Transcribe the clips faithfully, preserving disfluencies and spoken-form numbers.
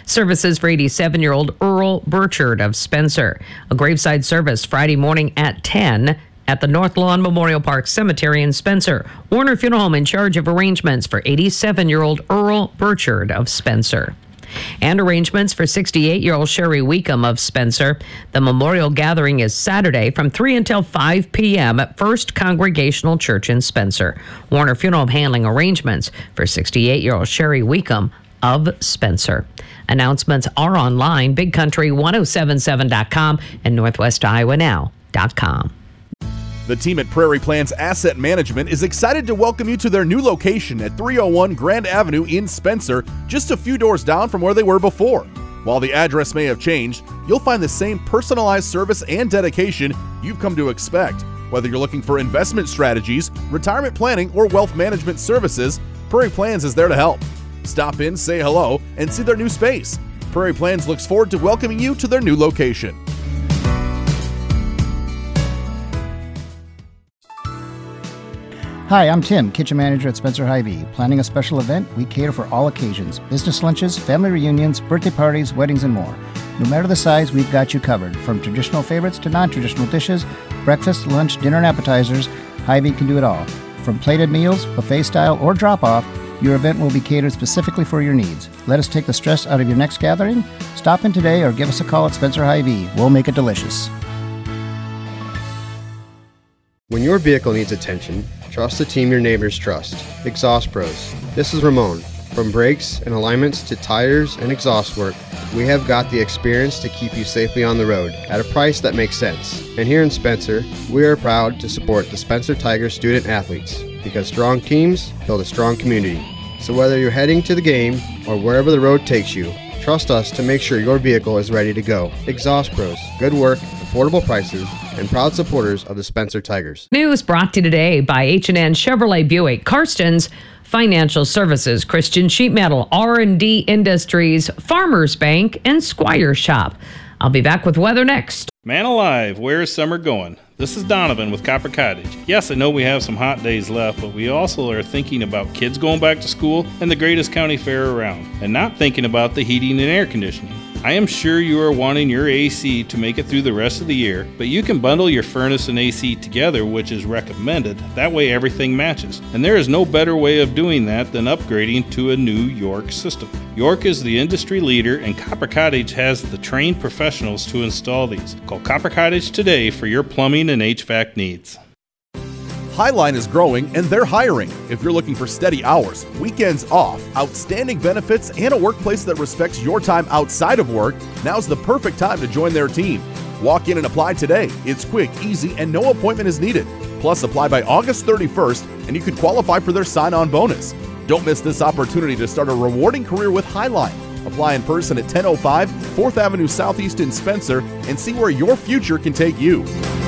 Services for eighty-seven-year-old Earl Burchard of Spencer. A graveside service Friday morning at ten at the North Lawn Memorial Park Cemetery in Spencer. Warner Funeral Home in charge of arrangements for eighty-seven-year-old Earl Burchard of Spencer. And arrangements for sixty-eight-year-old Sherry Weekham of Spencer. The memorial gathering is Saturday from three until five p.m. at First Congregational Church in Spencer. Warner Funeral Home handling arrangements for sixty-eight-year-old Sherry Weekham of Spencer. Announcements are online, big country ten seventy-seven dot com and northwest iowa now dot com. The team at Prairie Plans Asset Management is excited to welcome you to their new location at three oh one Grand Avenue in Spencer, just a few doors down from where they were before. While the address may have changed, you'll find the same personalized service and dedication you've come to expect. Whether you're looking for investment strategies, retirement planning, or wealth management services, Prairie Plans is there to help. Stop in, say hello, and see their new space. Prairie Plans looks forward to welcoming you to their new location. Hi, I'm Tim, kitchen manager at Spencer Hy-Vee. Planning a special event? We cater for all occasions. Business lunches, family reunions, birthday parties, weddings, and more. No matter the size, we've got you covered. From traditional favorites to non-traditional dishes, breakfast, lunch, dinner, and appetizers, Hy-Vee can do it all. From plated meals, buffet style, or drop-off, your event will be catered specifically for your needs. Let us take the stress out of your next gathering. Stop in today or give us a call at Spencer Hy-Vee. We'll make it delicious. When your vehicle needs attention, trust the team your neighbors trust. Exhaust Pros. This is Ramon. From brakes and alignments to tires and exhaust work, we have got the experience to keep you safely on the road at a price that makes sense. And here in Spencer, we are proud to support the Spencer Tigers student athletes, because strong teams build a strong community. So whether you're heading to the game or wherever the road takes you, trust us to make sure your vehicle is ready to go. Exhaust Pros. Good work, affordable prices, and proud supporters of the Spencer Tigers. News brought to you today by H and N Chevrolet Buick, Karsten's Financial Services, Christian Sheet Metal, R and D Industries, Farmers Bank, and Squire Shop. I'll be back with weather next. Man alive, where is summer going? This is Donovan with Copper Cottage. Yes, I know we have some hot days left, but we also are thinking about kids going back to school and the greatest county fair around, and not thinking about the heating and air conditioning. I am sure you are wanting your A C to make it through the rest of the year, but you can bundle your furnace and A C together, which is recommended. That way everything matches. And there is no better way of doing that than upgrading to a new York system. York is the industry leader, and Copper Cottage has the trained professionals to install these. Call Copper Cottage today for your plumbing and H V A C needs. Highline is growing and they're hiring. If you're looking for steady hours, weekends off, outstanding benefits, and a workplace that respects your time outside of work, now's the perfect time to join their team. Walk in and apply today. It's quick, easy, and no appointment is needed. Plus, apply by August thirty-first and you could qualify for their sign-on bonus. Don't miss this opportunity to start a rewarding career with Highline. Apply in person at ten oh five fourth Avenue Southeast in Spencer and see where your future can take you.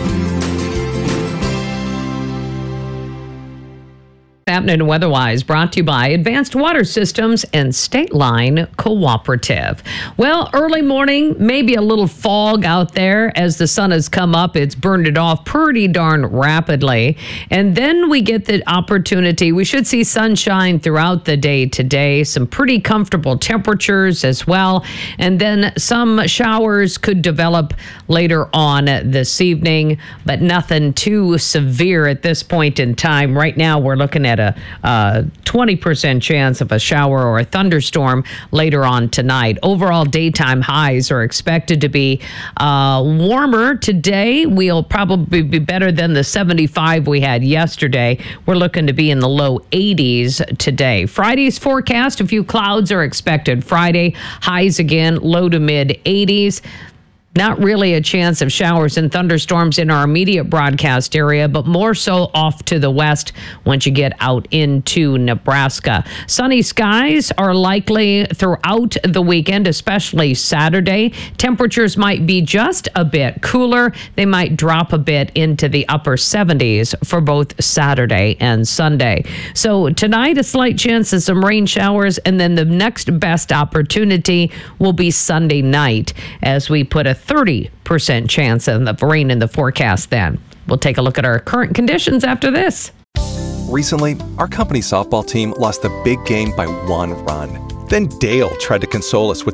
Happening weather-wise, brought to you by Advanced Water Systems and State Line Cooperative. Well, early morning, maybe a little fog out there. As the sun has come up, it's burned it off pretty darn rapidly. And then we get the opportunity. We should see sunshine throughout the day today. Some pretty comfortable temperatures as well. And then some showers could develop later on this evening, but nothing too severe at this point in time. Right now, we're looking at a uh, twenty percent chance of a shower or a thunderstorm later on tonight. Overall daytime highs are expected to be uh, warmer today. We'll probably be better than the seventy-five we had yesterday. We're looking to be in the low eighties today. Friday's forecast, a few clouds are expected. Friday, highs again, low to mid eighties. Not really a chance of showers and thunderstorms in our immediate broadcast area, but more so off to the west once you get out into Nebraska. Sunny skies are likely throughout the weekend, especially Saturday. Temperatures might be just a bit cooler. They might drop a bit into the upper seventies for both Saturday and Sunday. So tonight, a slight chance of some rain showers, and then the next best opportunity will be Sunday night as we put a thirty percent chance of the rain in the forecast then. We'll take a look at our current conditions after this. Recently, our company softball team lost the big game by one run. Then Dale tried to console us with